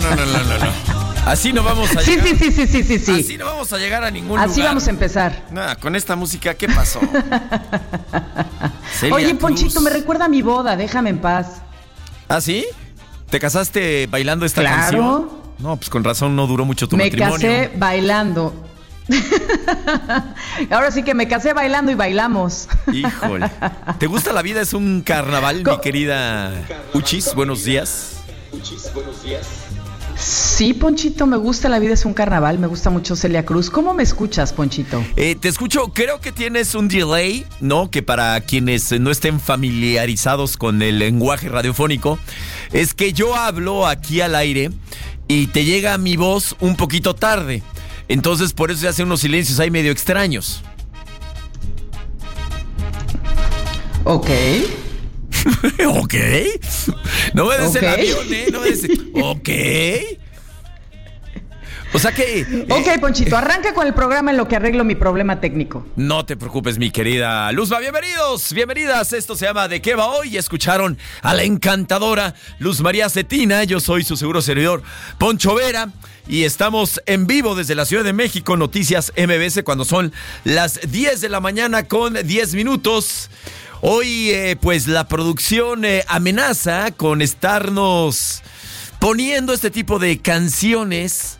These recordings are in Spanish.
Así no vamos a Sí, llegar. sí. Así no vamos a llegar a ningún lugar. Así vamos a empezar. Nada, con esta música, ¿qué pasó? Oye, Cruz. Ponchito, me recuerda a mi boda, déjame en paz. ¿Ah, sí? ¿Te casaste bailando esta Claro. canción? No, pues con razón no duró mucho tu Me matrimonio. casé bailando. Ahora sí que me casé bailando y bailamos. Híjole. ¿Te gusta la vida? Es un carnaval, mi querida Uchis. Buenos días. Sí, Ponchito, me gusta la vida, es un carnaval, me gusta mucho Celia Cruz. ¿Cómo me escuchas, Ponchito? Te escucho, creo que tienes un delay, ¿no? Que para quienes no estén familiarizados con el lenguaje radiofónico, es que yo hablo aquí al aire y te llega mi voz un poquito tarde. Entonces por eso se hacen unos silencios ahí medio extraños. Ok. ¿Ok? No me des el Ok. avión, ¿eh? No me des... ¿Ok? O sea que... Ok, Ponchito, arranca con el programa en lo que arreglo mi problema técnico. No te preocupes, mi querida Luzma. Bienvenidos, bienvenidas. Esto se llama ¿De qué va hoy? Escucharon a la encantadora Luz María Cetina. Yo soy su seguro servidor, Poncho Vera. Y estamos en vivo desde la Ciudad de México, Noticias MBS, cuando son las 10 de la mañana con 10 minutos. Hoy, pues, la producción amenaza con estarnos poniendo este tipo de canciones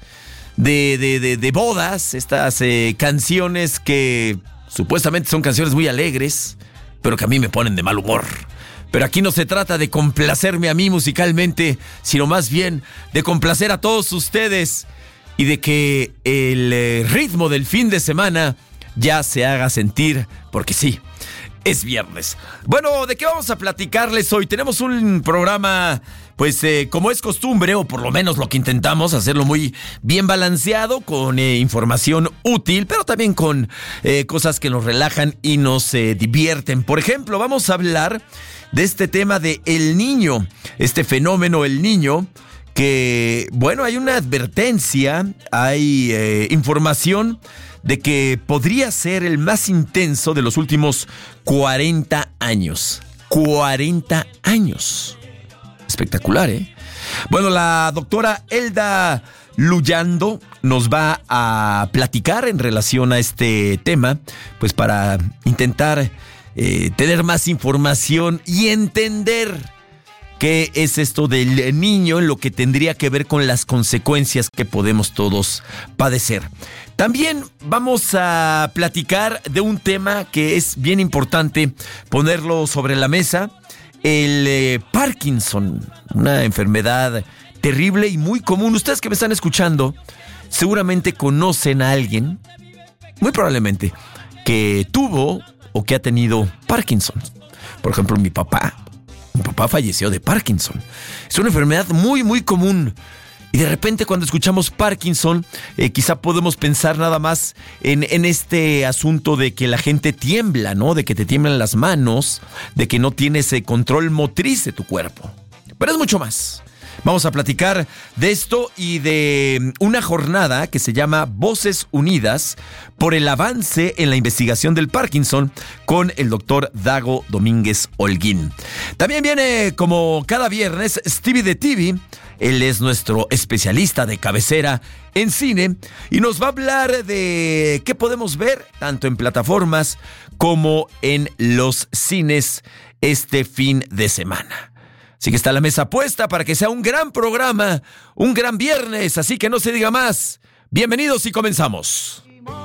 de bodas, estas canciones que supuestamente son canciones muy alegres, pero que a mí me ponen de mal humor. Pero aquí no se trata de complacerme a mí musicalmente, sino más bien de complacer a todos ustedes y de que el ritmo del fin de semana ya se haga sentir, porque sí, es viernes. Bueno, ¿de qué vamos a platicarles hoy? Tenemos un programa, pues como es costumbre, o por lo menos lo que intentamos, hacerlo muy bien balanceado, con información útil, pero también con cosas que nos relajan y nos divierten. Por ejemplo, vamos a hablar de este tema de El Niño, este fenómeno El Niño, que, bueno, hay una advertencia, hay información de que podría ser el más intenso de los últimos 40 años. 40 años. Espectacular, ¿eh? Bueno, la doctora Elda Luyando nos va a platicar en relación a este tema, pues para intentar tener más información y entender qué es esto del niño, en lo que tendría que ver con las consecuencias que podemos todos padecer. También vamos a platicar de un tema que es bien importante ponerlo sobre la mesa, el Parkinson, una enfermedad terrible y muy común. Ustedes que me están escuchando seguramente conocen a alguien, muy probablemente, que tuvo o que ha tenido Parkinson. Por ejemplo, mi papá falleció de Parkinson. Es una enfermedad muy, muy común. Y de repente cuando escuchamos Parkinson, quizá podemos pensar nada más en este asunto de que la gente tiembla, ¿no? De que te tiemblan las manos, de que no tienes control motriz de tu cuerpo. Pero es mucho más. Vamos a platicar de esto y de una jornada que se llama Voces Unidas por el avance en la investigación del Parkinson con el doctor Dago Domínguez Holguín. También viene, como cada viernes, Stevie de TV. Él es nuestro especialista de cabecera en cine y nos va a hablar de qué podemos ver tanto en plataformas como en los cines este fin de semana. Así que está la mesa puesta para que sea un gran programa, un gran viernes, así que no se diga más. Bienvenidos y comenzamos.